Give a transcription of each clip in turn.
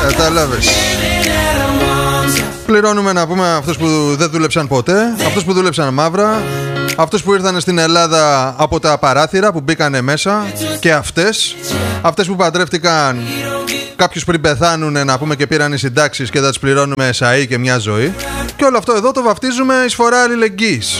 Κατάλαβες. Πληρώνουμε, να πούμε, αυτούς που δεν δούλεψαν ποτέ, αυτούς που δούλεψαν μαύρα, αυτούς που ήρθαν στην Ελλάδα από τα παράθυρα που μπήκανε μέσα, και αυτές που παντρεύτηκαν κάποιους πριν πεθάνουν, να πούμε, και πήραν οι συντάξεις και θα τις πληρώνουμε εσαΐ και μια ζωή. Και όλο αυτό εδώ το βαφτίζουμε εισφορά αλληλεγγύης.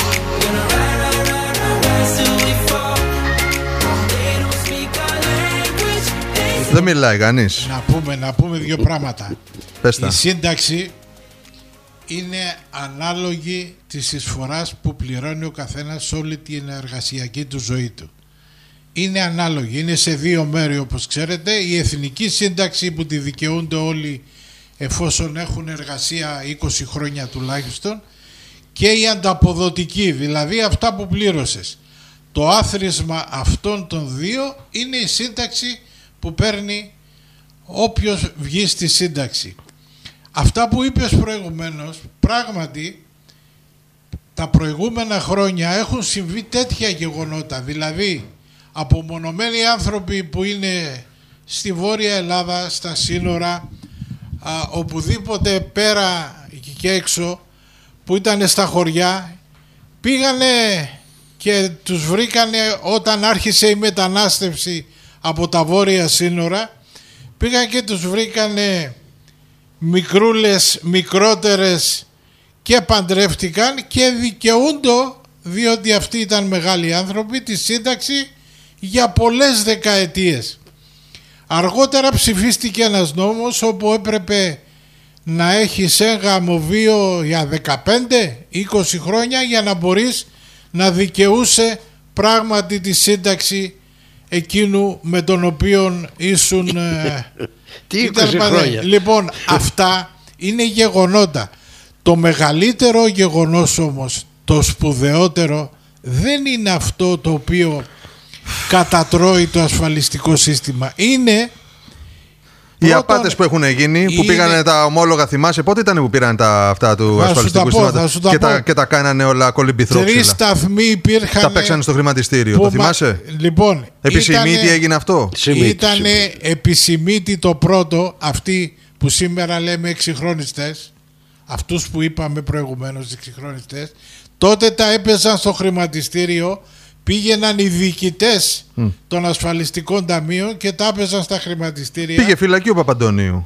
Δεν μιλάει κανείς. Να πούμε δύο πράγματα. Πες τα. Η σύνταξη είναι ανάλογη της εισφοράς που πληρώνει ο καθένας σε όλη την εργασιακή του ζωή του. Είναι ανάλογη, είναι σε δύο μέρη όπως ξέρετε. Η εθνική σύνταξη που τη δικαιούνται όλοι εφόσον έχουν εργασία 20 χρόνια τουλάχιστον, και η ανταποδοτική, δηλαδή αυτά που πλήρωσες. Το άθροισμα αυτών των δύο είναι η σύνταξη που παίρνει όποιος βγει στη σύνταξη. Αυτά που είπες προηγουμένως, πράγματι τα προηγούμενα χρόνια έχουν συμβεί τέτοια γεγονότα, δηλαδή απομονωμένοι άνθρωποι που είναι στη Βόρεια Ελλάδα, στα σύνορα, οπουδήποτε πέρα και έξω, που ήταν στα χωριά, πήγανε και τους βρήκανε όταν άρχισε η μετανάστευση από τα βόρεια σύνορα, πήγαν και τους βρήκανε μικρούλες, μικρότερες, και παντρεύτηκαν και δικαιούνται, διότι αυτοί ήταν μεγάλοι άνθρωποι, τη σύνταξη για πολλές δεκαετίες. Αργότερα ψηφίστηκε ένας νόμος όπου έπρεπε να έχεις έγγαμο βίο για 15-20 χρόνια για να μπορείς να δικαιούσε πράγματι τη σύνταξη εκείνου με τον οποίον ήσουν. Τι 20 χρόνια. Λοιπόν, αυτά είναι γεγονότα. Το μεγαλύτερο γεγονός όμως, το σπουδαιότερο, δεν είναι αυτό το οποίο κατατρώει το ασφαλιστικό σύστημα. Είναι οι απάτες που έχουν γίνει, που πήγανε τα ομόλογα, θυμάσαι πότε ήταν που πήραν αυτά του ασφαλιστικού συστήματος και τα κάνανε όλα κολυμπηθρόξυλα. 3 σταθμοί υπήρχαν. Τα παίξανε στο χρηματιστήριο, το θυμάσαι? Λοιπόν, επισημήτη έγινε αυτό. Ήταν επισημήτη το πρώτο, αυτοί που σήμερα λέμε εξυγχρονιστές, αυτούς που είπαμε προηγουμένως εξυγχρονιστές, τότε τα έπαιζαν στο χρηματιστήριο. Πήγαιναν οι διοικητές των ασφαλιστικών ταμείων και τα έπαιζαν στα χρηματιστήρια. Πήγε φυλακή ο Παπαντονίου.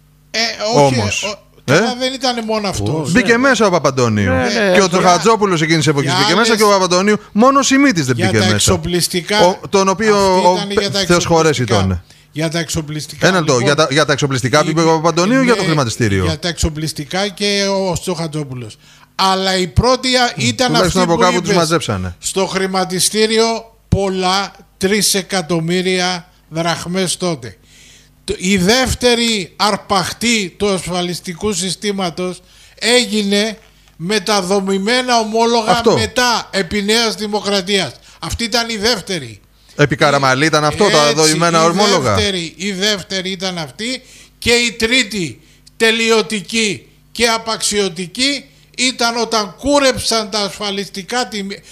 Όχι, δεν ήταν μόνο αυτό. Μπήκε μέσα ο Παπαντονίου. Και ο Τροχατζόπουλος εκείνης της εποχής μπήκε μέσα και ο Παπαντονίου. Μόνο ο Σιμίτης δεν μπήκε μέσα. Εξοπλιστικά, τον οποίο Θεός χωρέσει τον. Για τα εξοπλιστικά. Για τα εξοπλιστικά πήγε ο Παπαντονίου, για το χρηματιστήριο. Για τα εξοπλιστικά και ο Στοχατζόπουλος. Αλλά η πρώτη ήταν αυτή που κάπου τους μαζέψανε. Στο χρηματιστήριο πολλά, 3 εκατομμύρια δραχμές τότε. Η δεύτερη αρπαχτή του ασφαλιστικού συστήματος έγινε με τα δομημένα ομόλογα μετά, επί Νέας Δημοκρατίας. Αυτή ήταν η δεύτερη. Επί Καραμαλή ήταν αυτό, τα δομημένα ομόλογα. Η δεύτερη ήταν αυτή, και η τρίτη τελειωτική και απαξιωτική ήταν όταν κούρεψαν τα ασφαλιστικά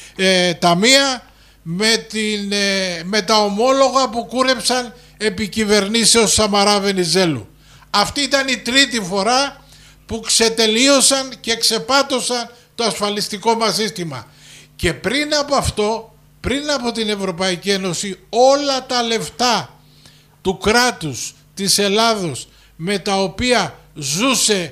ταμεία με τα ομόλογα που κούρεψαν επί κυβερνήσεως Σαμαρά Βενιζέλου. Αυτή ήταν η τρίτη φορά που ξετελείωσαν και ξεπάτωσαν το ασφαλιστικό μας σύστημα. Και πριν από αυτό, πριν από την Ευρωπαϊκή Ένωση, όλα τα λεφτά του κράτους της Ελλάδος με τα οποία ζούσε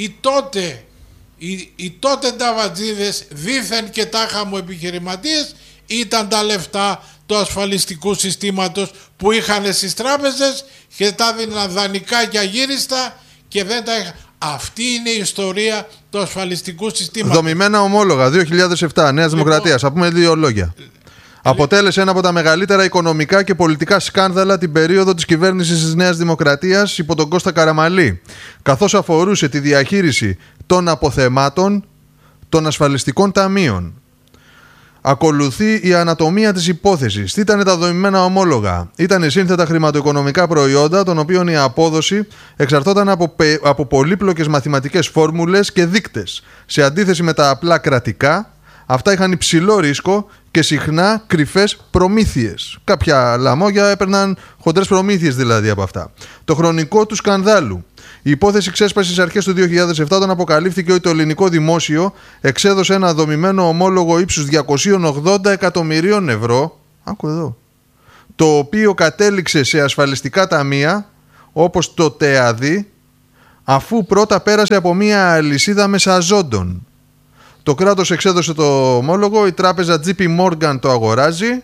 οι τότε ταβατζίδες, δήθεν και τάχα μου επιχειρηματίες, ήταν τα λεφτά του ασφαλιστικού συστήματος που είχαν στις τράπεζες και τα δίναν δανεικά και αγύριστα και δεν τα είχαν. Αυτή είναι η ιστορία του ασφαλιστικού συστήματος. Δομημένα ομόλογα 2007 Νέας Δημοκρατίας. Θα πούμε 2 λόγια. Αποτέλεσε ένα από τα μεγαλύτερα οικονομικά και πολιτικά σκάνδαλα την περίοδο της κυβέρνησης της Νέας Δημοκρατίας υπό τον Κώστα Καραμαλή, καθώς αφορούσε τη διαχείριση των αποθεμάτων των ασφαλιστικών ταμείων. Ακολουθεί η ανατομία της υπόθεσης. Τι ήταν τα δομημένα ομόλογα? Ήταν σύνθετα χρηματοοικονομικά προϊόντα, των οποίων η απόδοση εξαρτώταν από πολύπλοκες μαθηματικές φόρμουλες και δείκτες. Σε αντίθεση με τα απλά κρατικά, αυτά είχαν υψηλό ρίσκο και συχνά κρυφές προμήθειες. Κάποια λαμόγια έπαιρναν χοντρές προμήθειες δηλαδή από αυτά. Το χρονικό του σκανδάλου. Η υπόθεση ξέσπασε στις αρχές του 2007 όταν αποκαλύφθηκε ότι το ελληνικό δημόσιο εξέδωσε ένα δομημένο ομόλογο ύψους 280 εκατομμυρίων ευρώ, άκου εδώ, το οποίο κατέληξε σε ασφαλιστικά ταμεία όπως το ΤΕΑΔΗ, αφού πρώτα πέρασε από μια αλυσίδα μεσαζόντων. Το κράτος εξέδωσε το ομόλογο, η τράπεζα JP Morgan το αγοράζει,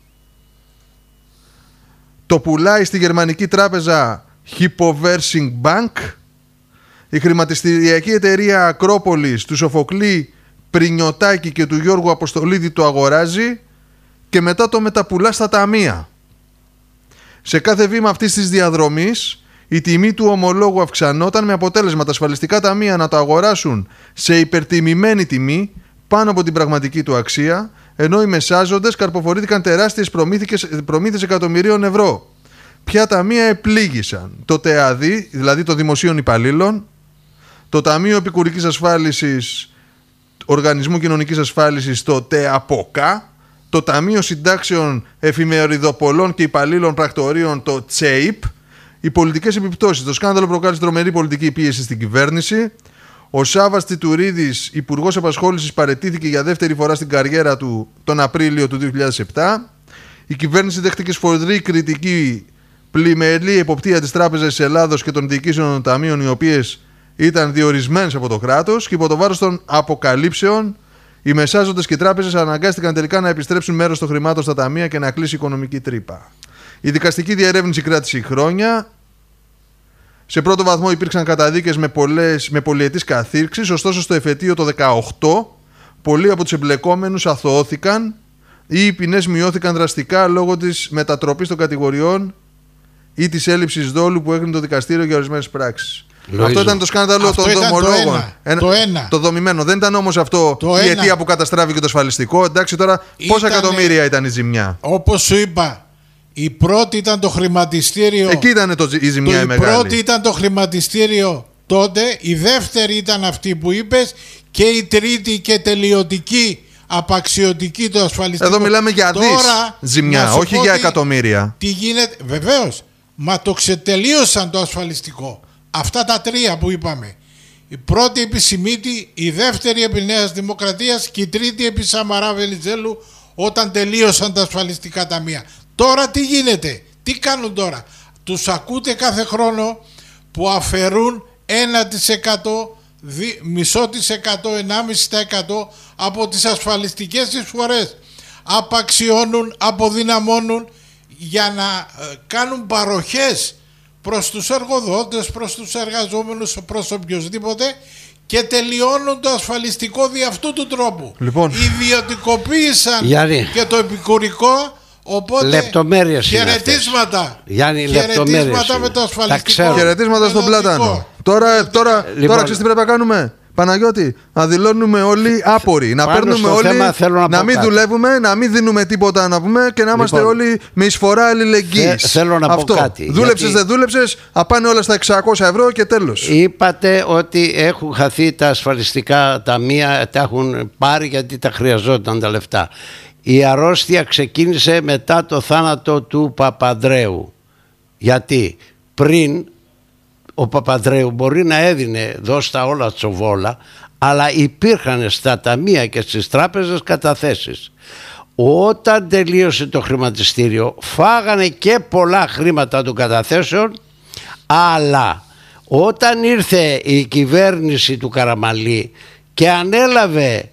το πουλάει στη γερμανική τράπεζα Hypoversing Bank, η χρηματιστηριακή εταιρεία Ακρόπολης του Σοφοκλή Πρινιωτάκη και του Γιώργου Αποστολίδη το αγοράζει και μετά το μεταπουλά στα ταμεία. Σε κάθε βήμα αυτής της διαδρομής η τιμή του ομολόγου αυξανόταν, με αποτέλεσμα τα ασφαλιστικά ταμεία να το αγοράσουν σε υπερτιμημένη τιμή πάνω από την πραγματική του αξία, ενώ οι μεσάζοντες καρποφορήθηκαν τεράστιες προμήθειες εκατομμυρίων ευρώ. Ποια ταμεία επλήγησαν? Το ΤΕΑΔΗ, δηλαδή το Δημοσίων Υπαλλήλων, το Ταμείο Επικουρικής Ασφάλισης Οργανισμού Κοινωνικής Ασφάλισης, το ΤΕΑΠΟΚΑ, το Ταμείο Συντάξεων Εφημεριδοπολών και Υπαλλήλων Πρακτορείων, το ΤΣΕΙΠ. Οι πολιτικές επιπτώσεις. Το σκάνδαλο προκάλεσε τρομερή πολιτική πίεση στην κυβέρνηση. Ο Σάββας Τιτουρίδης, υπουργός απασχόλησης, παραιτήθηκε για δεύτερη φορά στην καριέρα του τον Απρίλιο του 2007. Η κυβέρνηση δέχτηκε σφοδρή κριτική, πλημελή εποπτεία της Τράπεζας της Ελλάδος και των διοικήσεων των ταμείων, οι οποίες ήταν διορισμένες από το κράτος, και υπό το βάρος των αποκαλύψεων οι μεσάζοντες και οι τράπεζες αναγκάστηκαν τελικά να επιστρέψουν μέρος των χρημάτων στα ταμεία και να κλείσει η οικονομική τρύπα. Η δικαστική διερεύνηση κράτησε χρόνια. Σε πρώτο βαθμό υπήρξαν καταδίκες με πολυετής καθήρξης, ωστόσο στο εφετείο το 2018 πολλοί από τους εμπλεκόμενους αθωώθηκαν ή οι ποινές μειώθηκαν δραστικά λόγω της μετατροπής των κατηγοριών ή της έλλειψης δόλου που έκανε το δικαστήριο για ορισμένες πράξεις. Αυτό ήταν το σκάνδαλο των δομολόγων. Το δομημένο. Δεν ήταν όμως αυτό η αιτία που καταστράφηκε το ασφαλιστικό. Εντάξει, τώρα πόσα εκατομμύρια ήταν η ζημιά? Όπως σου είπα, η πρώτη ήταν το χρηματιστήριο. Εκεί ήταν η ζημιά η μεγάλη. Η πρώτη ήταν το χρηματιστήριο τότε, η δεύτερη ήταν αυτή που είπες και η τρίτη και τελειωτική απαξιωτική το ασφαλιστικό. Εδώ μιλάμε για δις ζημιά, όχι για εκατομμύρια. Τι γίνεται, βεβαίως, μα το ξετελείωσαν το ασφαλιστικό. Αυτά τα τρία που είπαμε. Η πρώτη επί Σιμίτη, η δεύτερη επί Νέας Δημοκρατίας και η τρίτη επί Σαμαρά Βενιζέλου, όταν τελείωσαν τα ασφαλιστικά ταμεία. Τώρα τι γίνεται, τι κάνουν τώρα? Τους ακούτε κάθε χρόνο που αφαιρούν 1%, μισό της εκατό, 1,5% από τις ασφαλιστικές εισφορές. Απαξιώνουν, αποδυναμώνουν για να κάνουν παροχές προς τους εργοδότες, προς τους εργαζόμενους, προς οποιοσδήποτε, και τελειώνουν το ασφαλιστικό δι' αυτού του τρόπου. Λοιπόν, ιδιωτικοποίησαν και το επικουρικό, οπότε χαιρετίσματα. Χαιρετίσματα με το ασφαλιστικό. Χαιρετίσματα στον Πλάτανο. Τώρα ξέρεις τι πρέπει να κάνουμε, Παναγιώτη? Να δηλώνουμε όλοι άποροι. Να παίρνουμε όλοι, να μην δουλεύουμε, να μην δίνουμε τίποτα να πούμε και να είμαστε όλοι με εισφορά αλληλεγγύης. Θέλω να πω κάτι. Δούλεψες, δεν δούλεψες, πάνε όλα στα 600 ευρώ και τέλος. Είπατε ότι έχουν χαθεί τα ασφαλιστικά ταμεία, τα έχουν πάρει γιατί τα χρειαζόταν τα λεφτά. Η αρρώστια ξεκίνησε μετά το θάνατο του Παπανδρέου. Γιατί πριν ο Παπανδρέου μπορεί να έδινε δώστα όλα τσοβόλα, αλλά υπήρχαν στα ταμεία και στις τράπεζες καταθέσεις. Όταν τελείωσε το χρηματιστήριο φάγανε και πολλά χρήματα των καταθέσεων, αλλά όταν ήρθε η κυβέρνηση του Καραμανλή και ανέλαβε,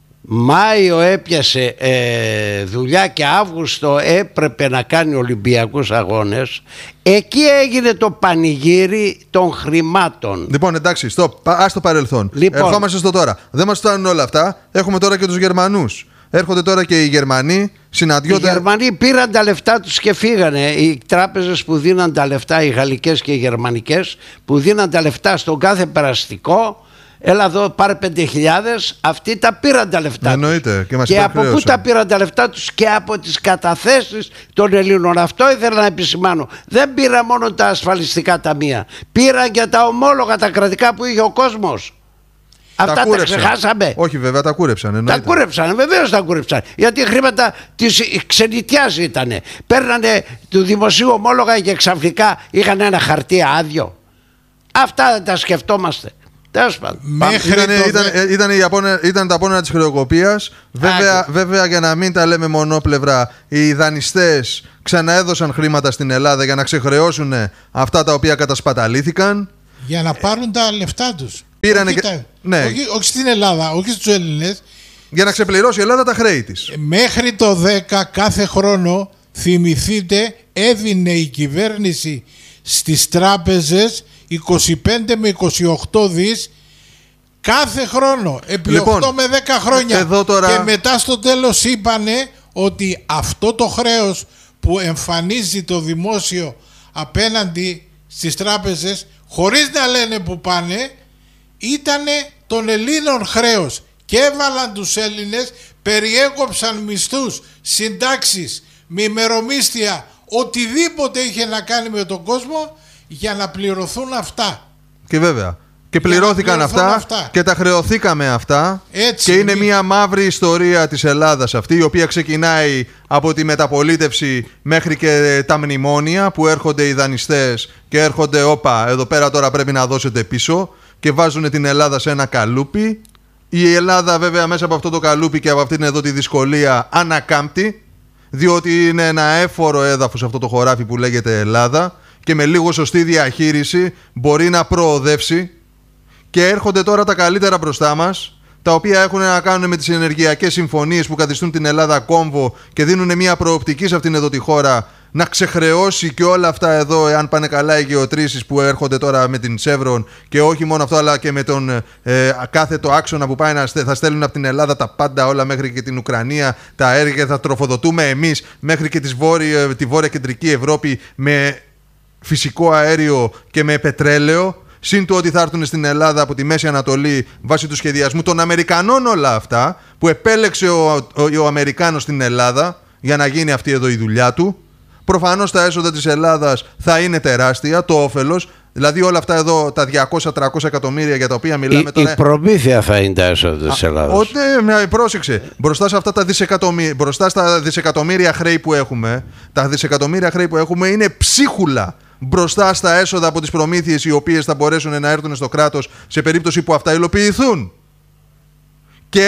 Μάιο έπιασε δουλειά και Αύγουστο έπρεπε να κάνει Ολυμπιακούς αγώνες, εκεί έγινε το πανηγύρι των χρημάτων. Λοιπόν, εντάξει, ας το παρελθόν. Ερχόμαστε στο τώρα. Δεν μας φτάνουν όλα αυτά. Έχουμε τώρα και τους Γερμανούς. Έρχονται τώρα και οι Γερμανοί, συναντιόνται. Οι Γερμανοί πήραν τα λεφτά τους και φύγανε. Οι τράπεζες που δίναν τα λεφτά, οι γαλλικές και οι γερμανικές, που δίναν τα λεφτά στον κάθε περαστικό, έλα εδώ πάρε 5.000, αυτοί τα πήραν τα λεφτά. Εννοείται. τους. Και από πού τα πήραν τα λεφτά τους? Και από τις καταθέσεις των Ελλήνων. Αυτό ήθελα να επισημάνω. Δεν πήραν μόνο τα ασφαλιστικά ταμεία, πήραν και τα ομόλογα τα κρατικά που είχε ο κόσμος. Αυτά τα ξεχάσαμε. Όχι, βέβαια, τα κούρεψαν. Τα κούρεψαν, βεβαίως τα κούρεψαν. Γιατί χρήματα της ξενιτιάς ήτανε. Παίρνανε του δημοσίου ομόλογα και ξαφνικά είχαν ένα χαρτί άδειο. Αυτά τα σκεφτόμαστε. Ήταν τα πόνα της χρεοκοπίας. Βέβαια, για να μην τα λέμε μονόπλευρα, οι δανειστές ξαναέδωσαν χρήματα στην Ελλάδα για να ξεχρεώσουν αυτά τα οποία κατασπαταλήθηκαν. Για να πάρουν τα λεφτά τους. Όχι στην Ελλάδα, όχι στους Έλληνες. Για να ξεπληρώσει η Ελλάδα τα χρέη της. Μέχρι το 10 κάθε χρόνο, θυμηθείτε, έδινε η κυβέρνηση στις τράπεζες 25 με 28 δις κάθε χρόνο, επί 8 με 10 χρόνια. Και μετά στο τέλος είπανε ότι αυτό το χρέος που εμφανίζει το δημόσιο απέναντι στις τράπεζες, χωρίς να λένε που πάνε, ήτανε των Ελλήνων χρέος. Και έβαλαν τους Έλληνες, περιέκοψαν μισθούς, συντάξεις, μημερομίσθια, οτιδήποτε είχε να κάνει με τον κόσμο για να πληρωθούν αυτά. Και βέβαια. Και πληρώθηκαν αυτά και τα χρεωθήκαμε αυτά. Έτσι, και είναι μια μαύρη ιστορία της Ελλάδας αυτή, η οποία ξεκινάει από τη μεταπολίτευση μέχρι και τα μνημόνια, που έρχονται οι δανειστές και έρχονται, όπα, εδώ πέρα τώρα πρέπει να δώσετε πίσω, και βάζουν την Ελλάδα σε ένα καλούπι. Η Ελλάδα βέβαια μέσα από αυτό το καλούπι και από αυτήν εδώ τη δυσκολία ανακάμπτει, διότι είναι ένα έφορο έδαφος αυτό το χωράφι που λέγεται Ελλάδα, και με λίγο σωστή διαχείριση μπορεί να προοδεύσει. Και έρχονται τώρα τα καλύτερα μπροστά μας, τα οποία έχουν να κάνουν με τις ενεργειακές συμφωνίες που καθιστούν την Ελλάδα κόμβο και δίνουν μια προοπτική σε αυτήν εδώ τη χώρα να ξεχρεώσει και όλα αυτά εδώ, εάν πάνε καλά οι γεωτρήσεις που έρχονται τώρα με την Chevron, και όχι μόνο αυτό, αλλά και με τον κάθετο άξονα που πάει θα στέλνουν από την Ελλάδα τα πάντα όλα μέχρι και την Ουκρανία, τα έργα θα τροφοδοτούμε εμείς μέχρι και τη βόρεια κεντρική Ευρώπη με φυσικό αέριο και με πετρέλαιο. Συν το ότι θα έρθουν στην Ελλάδα από τη Μέση Ανατολή βάσει του σχεδιασμού των Αμερικανών όλα αυτά, που επέλεξε ο Αμερικάνος στην Ελλάδα για να γίνει αυτή εδώ η δουλειά του. Προφανώς τα έσοδα της Ελλάδας θα είναι τεράστια, το όφελος. Δηλαδή όλα αυτά εδώ τα 200-300 εκατομμύρια για τα οποία μιλάμε τώρα. Η προμήθεια θα είναι τα έσοδα της Ελλάδας. Πρόσεξε. Μπροστά σε αυτά τα δισεκατομμύρια, μπροστά στα δισεκατομμύρια χρέη που έχουμε, τα δισεκατομμύρια χρέη που έχουμε είναι ψίχουλα μπροστά στα έσοδα από τις προμήθειες οι οποίες θα μπορέσουν να έρθουν στο κράτος σε περίπτωση που αυτά υλοποιηθούν. Και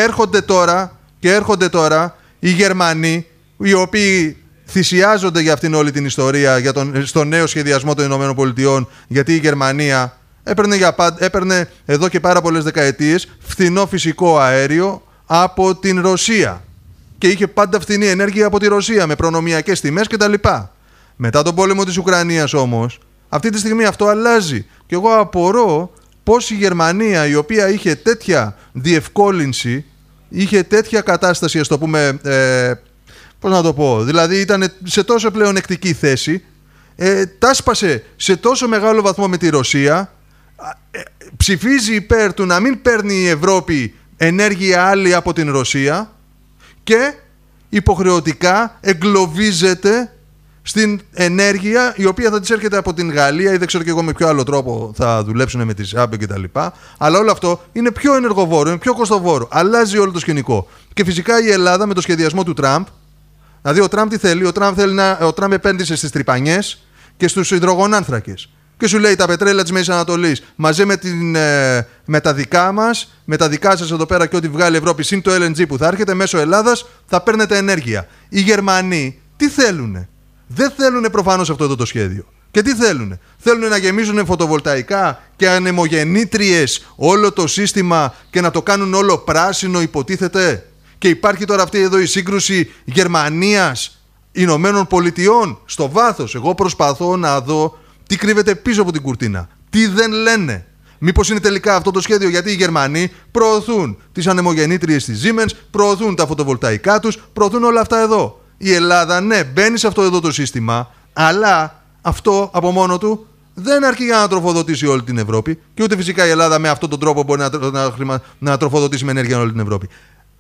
έρχονται τώρα οι Γερμανοί, οι οποίοι θυσιάζονται για αυτήν όλη την ιστορία, στο νέο σχεδιασμό των ΗΠΑ, γιατί η Γερμανία έπαιρνε εδώ και πάρα πολλές δεκαετίες φθηνό φυσικό αέριο από την Ρωσία και είχε πάντα φθηνή ενέργεια από τη Ρωσία με προνομιακές τιμές κτλ. Μετά τον πόλεμο της Ουκρανίας όμως, αυτή τη στιγμή αυτό αλλάζει. Και εγώ απορώ πώς η Γερμανία, η οποία είχε τέτοια διευκόλυνση, είχε τέτοια κατάσταση, ας το πούμε, πώς να το πω, δηλαδή ήταν σε τόσο πλεονεκτική θέση, τάσπασε σε τόσο μεγάλο βαθμό με τη Ρωσία, ψηφίζει υπέρ του να μην παίρνει η Ευρώπη ενέργεια άλλη από την Ρωσία και υποχρεωτικά εγκλωβίζεται στην ενέργεια η οποία θα της έρχεται από την Γαλλία ή δεν ξέρω και εγώ με ποιο άλλο τρόπο θα δουλέψουν με τις ΑΠΕ κτλ. Αλλά όλο αυτό είναι πιο ενεργοβόρο, είναι πιο κοστοβόρο. Αλλάζει όλο το σκηνικό. Και φυσικά η Ελλάδα με το σχεδιασμό του Τραμπ, δηλαδή ο Τραμπ τι θέλει, ο Τραμπ επένδυσε στις τρυπανιές και στους υδρογονάνθρακες. Και σου λέει τα πετρέλαια της Μέσης Ανατολής μαζί με τα δικά μας, με τα δικά σας εδώ πέρα και ό,τι βγάλει η Ευρώπη, συν το LNG που θα έρχεται μέσω Ελλάδας, θα παίρνετε ενέργεια. Οι Γερμανοί τι θέλουνε? Δεν θέλουν προφανώς αυτό εδώ το σχέδιο. Και τι θέλουν? Θέλουν να γεμίζουν φωτοβολταϊκά και ανεμογεννήτριες όλο το σύστημα και να το κάνουν όλο πράσινο, υποτίθεται. Και υπάρχει τώρα αυτή εδώ η σύγκρουση Γερμανίας Ηνωμένων Πολιτειών στο βάθος. Εγώ προσπαθώ να δω τι κρύβεται πίσω από την κουρτίνα. Τι δεν λένε. Μήπως είναι τελικά αυτό το σχέδιο? Γιατί οι Γερμανοί προωθούν τις ανεμογεννήτριες της Siemens, προωθούν τα φωτοβολταϊκά τους, προωθούν όλα αυτά εδώ. Η Ελλάδα, ναι, μπαίνει σε αυτό εδώ το σύστημα, αλλά αυτό από μόνο του δεν αρκεί για να τροφοδοτήσει όλη την Ευρώπη. Και ούτε φυσικά η Ελλάδα με αυτόν τον τρόπο μπορεί να τροφοδοτήσει με ενέργεια όλη την Ευρώπη.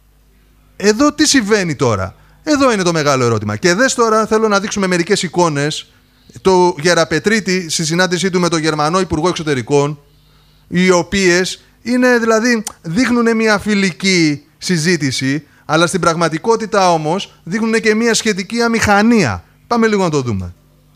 Εδώ τι συμβαίνει τώρα? Εδώ είναι το μεγάλο ερώτημα. Και δες τώρα, θέλω να δείξουμε μερικές εικόνες. Το Γεραπετρίτη στη συνάντησή του με τον Γερμανό Υπουργό Εξωτερικών, οι οποίες Είναι δηλαδή, δείχνουν μια φιλική συζήτηση, αλλά στην πραγματικότητα όμως δείχνουν και μια σχετική αμηχανία. Πάμε λίγο να το δούμε.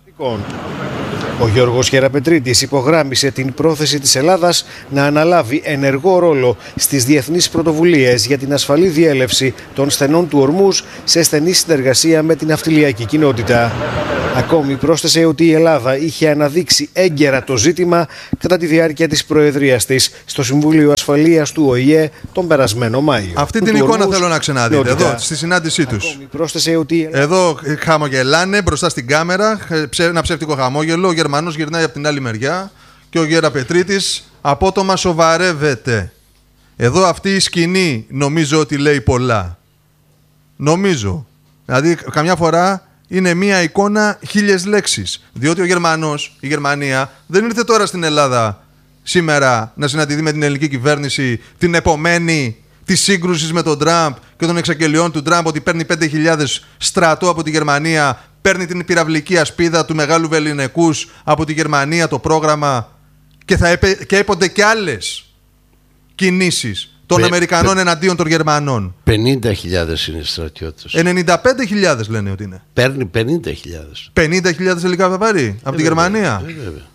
Ο Γιώργος Γεραπετρίτης υπογράμμισε την πρόθεση της Ελλάδας να αναλάβει ενεργό ρόλο στις διεθνείς πρωτοβουλίες για την ασφαλή διέλευση των στενών του Ορμούζ σε στενή συνεργασία με την ναυτιλιακή κοινότητα. Ακόμη πρόσθεσε ότι η Ελλάδα είχε αναδείξει έγκαιρα το ζήτημα κατά τη διάρκεια της προεδρίας της στο Συμβούλιο Ασφαλείας του ΟΗΕ τον περασμένο Μάιο. Αυτή την εικόνα θέλω να ξαναδείτε εδώ, στη συνάντησή τους. Ακόμη πρόσθεσε ότι εδώ χαμογελάνε μπροστά στην κάμερα, ένα ψεύτικο χαμόγελο. Ο Γερμανός γυρνάει από την άλλη μεριά και ο Γεραπετρίτης απότομα σοβαρεύεται. Εδώ αυτή η σκηνή νομίζω ότι λέει πολλά. Νομίζω. Δηλαδή καμιά φορά είναι μία εικόνα 1000 λέξεις. Διότι ο Γερμανός, η Γερμανία δεν ήρθε τώρα στην Ελλάδα σήμερα να συναντηθεί με την ελληνική κυβέρνηση την επομένη της σύγκρουσης με τον Τραμπ και των εξαγγελιών του Τραμπ ότι παίρνει 5.000 στρατό από τη Γερμανία, παίρνει την πυραυλική ασπίδα του Μεγάλου Βελληνικούς από τη Γερμανία το πρόγραμμα και έπονται και άλλες κινήσεις των Αμερικανών εναντίον των Γερμανών. 50.000 είναι στρατιώτες. 95.000 λένε ότι είναι. Παίρνει 50.000. 50.000 τελικά θα πάρει από τη Γερμανία.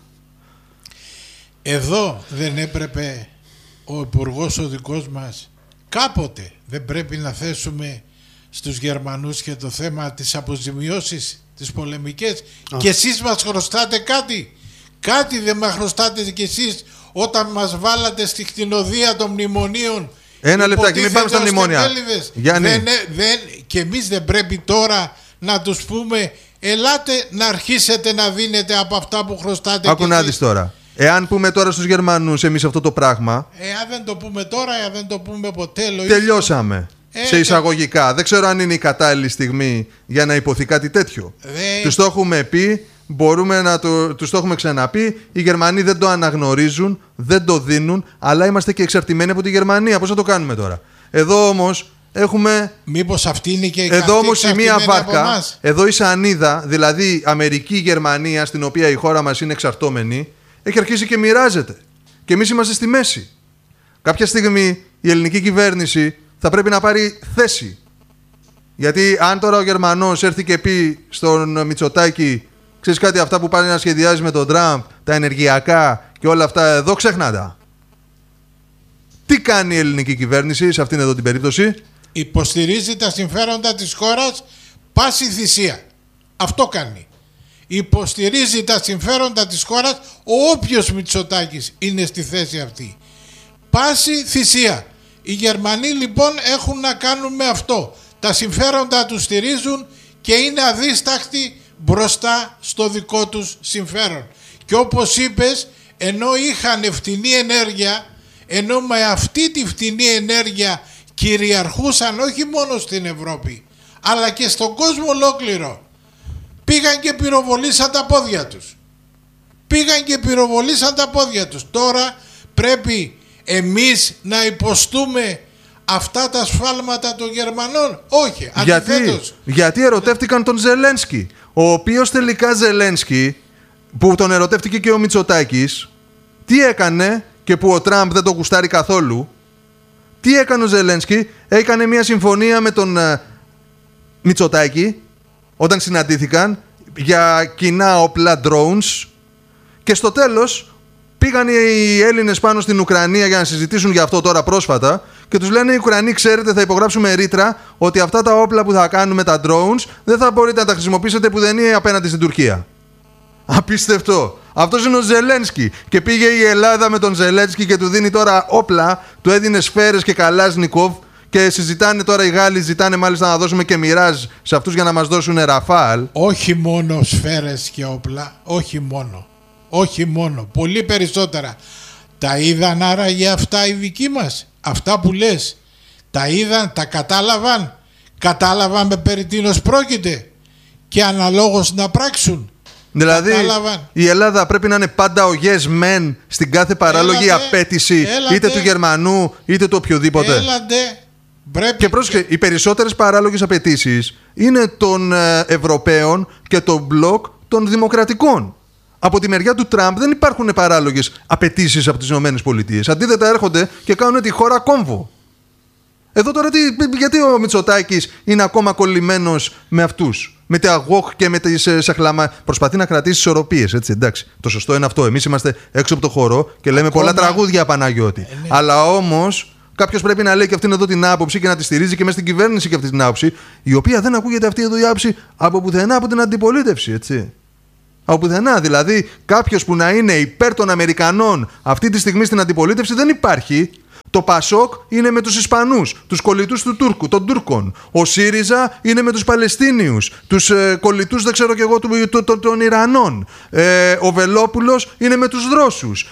Εδώ δεν έπρεπε ο υπουργός ο δικός μας κάποτε, δεν πρέπει να θέσουμε στους Γερμανούς και το θέμα της αποζημιώσεις, τις πολεμικές, και εσείς μας χρωστάτε κάτι δεν μας χρωστάτε κι εσείς όταν μας βάλατε στη κτηνοδία των μνημονίων. Ένα λεπτάκι, μην πάμε στα μνημόνια. Και εμείς δεν πρέπει τώρα να τους πούμε ελάτε να αρχίσετε να δίνετε από αυτά που χρωστάτε. Άκου να δεις τώρα. Εάν πούμε τώρα στους Γερμανούς εμείς αυτό το πράγμα, αν δεν το πούμε τώρα, αν δεν το πούμε ποτέ, τελειώσαμε. Σε εισαγωγικά. Δεν ξέρω αν είναι η κατάλληλη στιγμή για να υποθεί κάτι τέτοιο. Τους το έχουμε πει, τους το έχουμε ξαναπεί. Οι Γερμανοί δεν το αναγνωρίζουν, δεν το δίνουν, αλλά είμαστε και εξαρτημένοι από τη Γερμανία. Πώς θα το κάνουμε τώρα? Εδώ όμως έχουμε. Μήπως αυτή είναι και η εδώ όμως η μία βάρκα, εδώ η σανίδα, δηλαδή Αμερική-Γερμανία, στην οποία η χώρα μας είναι εξαρτώμενη, έχει αρχίσει και μοιράζεται. Και εμείς είμαστε στη μέση. Κάποια στιγμή η ελληνική κυβέρνηση θα πρέπει να πάρει θέση. Γιατί αν τώρα ο Γερμανός έρθει και πει στον Μητσοτάκη, ξέρεις κάτι, αυτά που πάνε να σχεδιάζει με τον Τραμπ, τα ενεργειακά και όλα αυτά εδώ, ξέχνα τα. Τι κάνει η ελληνική κυβέρνηση σε αυτήν εδώ την περίπτωση? Υποστηρίζει τα συμφέροντα της χώρας πάση θυσία. Αυτό κάνει. Υποστηρίζει τα συμφέροντα της χώρας όποιος Μητσοτάκης είναι στη θέση αυτή. Πάση θυσία. Οι Γερμανοί λοιπόν έχουν να κάνουν με αυτό. Τα συμφέροντα τους στηρίζουν και είναι αδίστακτοι μπροστά στο δικό τους συμφέρον. Και όπως είπες, ενώ είχαν φτηνή ενέργεια, ενώ με αυτή τη φτηνή ενέργεια κυριαρχούσαν όχι μόνο στην Ευρώπη, αλλά και στον κόσμο ολόκληρο, πήγαν και πυροβολήσαν τα πόδια τους. Τώρα πρέπει εμείς να υποστούμε αυτά τα σφάλματα των Γερμανών? Όχι, αντιθέτως. Γιατί ερωτεύτηκαν τον Ζελένσκι, ο οποίος τελικά Ζελένσκι, που τον ερωτεύτηκε και ο Μητσοτάκης, τι έκανε και που ο Τραμπ δεν το γουστάρει καθόλου? Τι έκανε ο Ζελένσκι? Έκανε μια συμφωνία με τον Μητσοτάκη όταν συναντήθηκαν για κοινά όπλα drones, και στο τέλος πήγαν οι Έλληνες πάνω στην Ουκρανία για να συζητήσουν για αυτό τώρα πρόσφατα και τους λένε οι Ουκρανοί, ξέρετε, θα υπογράψουμε ρήτρα ότι αυτά τα όπλα που θα κάνουμε, τα drones, δεν θα μπορείτε να τα χρησιμοποιήσετε που δεν είναι απέναντι στην Τουρκία. Απίστευτο. Αυτός είναι ο Ζελένσκι. Και πήγε η Ελλάδα με τον Ζελένσκι και του δίνει τώρα όπλα, του έδινε σφαίρες και καλάζνικοβ, και συζητάνε τώρα οι Γάλλοι, ζητάνε μάλιστα να δώσουμε και μοιράζ σε αυτούς για να μας δώσουν ραφάλ. Όχι μόνο σφαίρες και όπλα, όχι μόνο, πολύ περισσότερα. Τα είδαν άραγε αυτά οι δικοί μας? Αυτά που λες, τα είδαν, τα κατάλαβαν με περί τίνος πρόκειται και αναλόγως να πράξουν? Δηλαδή η Ελλάδα πρέπει να είναι πάντα ο yes men στην κάθε παράλογη απέτηση, είτε του Γερμανού είτε του οποιοδήποτε. Και πρόσεχε, οι περισσότερες παράλογες απαιτήσεις είναι των Ευρωπαίων και των μπλοκ των δημοκρατικών. Από τη μεριά του Τραμπ δεν υπάρχουν παράλογες απαιτήσεις από τις ΗΠΑ. Αντίθετα, έρχονται και κάνουν τη χώρα κόμβο. Εδώ τώρα γιατί ο Μητσοτάκης είναι ακόμα κολλημένος με αυτούς, με τη ΑΓΟΧ και με τις Σαχλαμά. Προσπαθεί να κρατήσει ισορροπίες, έτσι, εντάξει. Το σωστό είναι αυτό. Εμείς είμαστε έξω από το χώρο και λέμε πολλά τραγούδια, Παναγιώτη. Ναι. Αλλά όμως κάποιος πρέπει να λέει και αυτήν εδώ την άποψη και να τη στηρίζει και μέσα στην κυβέρνηση και αυτή την άποψη, η οποία δεν ακούγεται αυτή εδώ η άποψη από πουθενά από την αντιπολίτευση, έτσι. Από πουθενά. Δηλαδή, κάποιος που να είναι υπέρ των Αμερικανών αυτή τη στιγμή στην αντιπολίτευση δεν υπάρχει. Το Πασόκ είναι με τους Ισπανούς, τους κολλητούς του Τούρκου, των Τούρκων. Ο ΣΥΡΙΖΑ είναι με τους Παλαιστίνιους, τους κολλητούς, δεν ξέρω και εγώ, των Ιρανών. Ο Βελόπουλος είναι με τους Ρώσους.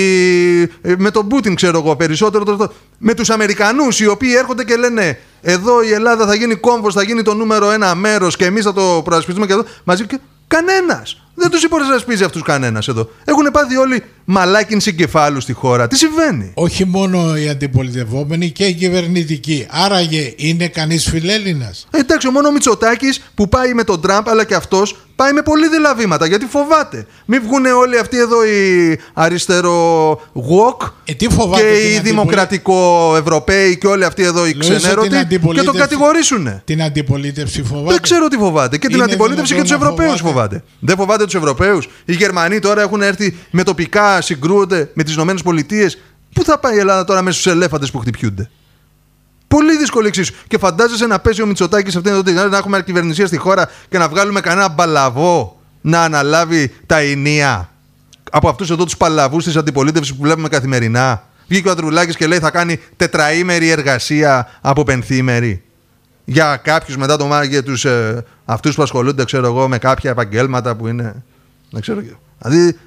Με τον Πούτιν, ξέρω εγώ, περισσότερο. Με τους Αμερικανούς, οι οποίοι έρχονται και λένε εδώ η Ελλάδα θα γίνει κόμβος, θα γίνει το νούμερο 1 μέρος και εμείς θα το προασπιστούμε και εδώ. Μαζί και κανένας. Δεν τους υπερασπίζει αυτούς κανένας εδώ. Έχουν πάθει όλοι μαλάκινση κεφάλου στη χώρα. Τι συμβαίνει? Όχι μόνο οι αντιπολιτευόμενοι και οι κυβερνητικοί. Άραγε είναι κανείς φιλέλληνας? Εντάξει, μόνο ο Μητσοτάκης που πάει με τον Τραμπ, αλλά και αυτός πάει με πολύ δειλά βήματα γιατί φοβάται. Μην βγουνε όλοι αυτοί εδώ οι αριστερό walk και οι δημοκρατικό Ευρωπαίοι και όλοι αυτοί εδώ οι ξενέρωτοι και τον κατηγορήσουνε. Την αντιπολίτευση φοβάται. Δεν ξέρω τι φοβάται. Και την αντιπολίτευση και τους Ευρωπαίους φοβάται. Δεν φοβάται τους Ευρωπαίους? Οι Γερμανοί τώρα έχουν έρθει με τοπικά, συγκρούονται με τις ΗΠΑ. Πού θα πάει η Ελλάδα τώρα μέσα στους ελέφαντες που χτυπιούνται? Πολύ δύσκολη εξίσου. Και φαντάζεσαι να πέσει ο Μητσοτάκης αυτήν εδώ την ώρα, να έχουμε κυβερνησία στη χώρα και να βγάλουμε κανένα μπαλαβό να αναλάβει τα ενία από αυτούς εδώ τους παλαβούς της αντιπολίτευσης που βλέπουμε καθημερινά? Βγήκε ο Ανδρουλάκης και λέει θα κάνει τετραήμερη εργασία από πενθήμερη. Για κάποιους μετά το Μάιο, για αυτούς που ασχολούνται, ξέρω εγώ, με κάποια επαγγέλματα που είναι. Δεν ξέρω. Δηλαδή.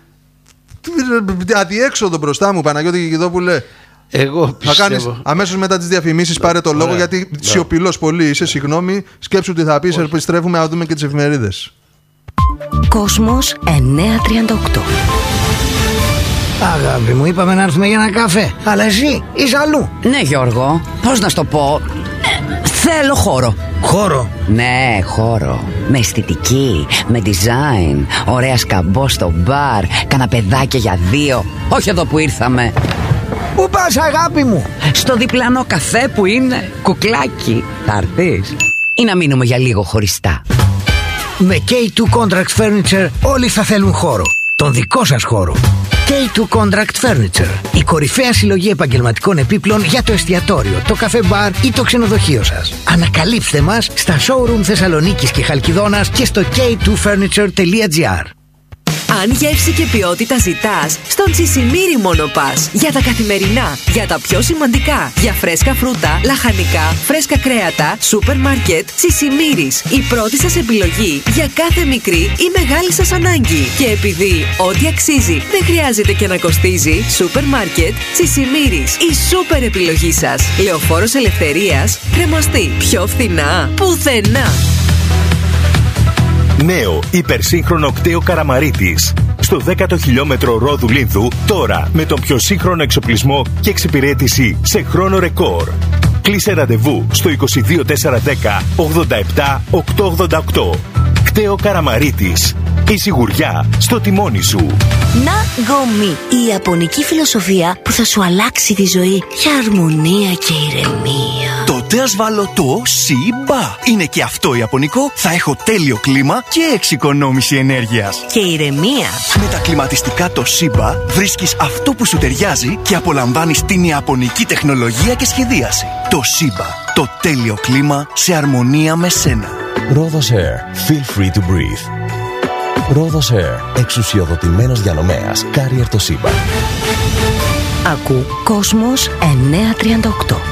Αδιέξοδο μπροστά μου, Παναγιώτη Γιγιδόπουλε. Εγώ πιστεύω. Θα κάνεις αμέσως μετά τις διαφημίσεις, πάρε το λόγο, γιατί σιωπηλός πολύ είσαι. Συγγνώμη, σκέψου τι θα πεις. Επιστρέφουμε να δούμε και τις εφημερίδες. Κόσμος 938. Αγάπη μου, είπαμε να έρθουμε για ένα καφέ. Αλλά εσύ είσαι αλλού. Ναι, Γιώργο, πώς να σου το πω. Θέλω χώρο. Χώρο? Ναι, χώρο. Με αισθητική, με design. Ωραία σκαμπό στο μπαρ. Καναπεδάκια για 2. Όχι εδώ που ήρθαμε. Πού πας, αγάπη μου? Στο διπλανό καφέ που είναι κουκλάκι. Θα έρθεις ή να μείνουμε για λίγο χωριστά? Με K2 Contract Furniture όλοι θα θέλουν χώρο. Τον δικό σας χώρο. K2 Contract Furniture. Η κορυφαία συλλογή επαγγελματικών επίπλων για το εστιατόριο, το καφέ μπαρ ή το ξενοδοχείο σας. Ανακαλύψτε μας στα showroom Θεσσαλονίκης και Χαλκιδόνας και στο k2furniture.gr. Αν γεύση και ποιότητα ζητάς, στον Τσισιμίρι μόνο πας. Για τα καθημερινά, για τα πιο σημαντικά, για φρέσκα φρούτα, λαχανικά, φρέσκα κρέατα, σούπερ μάρκετ, Τσισιμίρις. Η πρώτη σας επιλογή για κάθε μικρή ή μεγάλη σας ανάγκη. Και επειδή ό,τι αξίζει δεν χρειάζεται και να κοστίζει, σούπερ μάρκετ, Τσισιμίρις. Η σούπερ επιλογή σας. Λεωφόρος Ελευθερίας, Κρεμαστή. Πιο φθηνά, πουθενά. Νέο υπερσύγχρονο κτέο Καραμαρίτης. Στο 10ο χιλιόμετρο Ρόδου Λίνθου, τώρα με τον πιο σύγχρονο εξοπλισμό και εξυπηρέτηση σε χρόνο ρεκόρ. Κλείσε ραντεβού στο 22410 87 888. Κτέο Καραμαρίτης. Η σιγουριά στο τιμόνι σου. Ναγκομί, η ιαπωνική φιλοσοφία που θα σου αλλάξει τη ζωή για αρμονία και ηρεμία. Τότε ας βάλω το ΣΥΜΠΑ. Είναι και αυτό ιαπωνικό, θα έχω τέλειο κλίμα και εξοικονόμηση ενέργειας. Και ηρεμία. Με τα κλιματιστικά το ΣΥΜΠΑ βρίσκεις αυτό που σου ταιριάζει και απολαμβάνεις την ιαπωνική τεχνολογία και σχεδίαση. Το ΣΥΜΠΑ, το τέλειο κλίμα σε αρμονία με σένα. Rhodos Air. Feel free to breathe. Rhodos Air. Εξουσιοδοτημένος διανομέας. Carrier το ΣΥΜΠΑ. Ακού Κόσμος 938.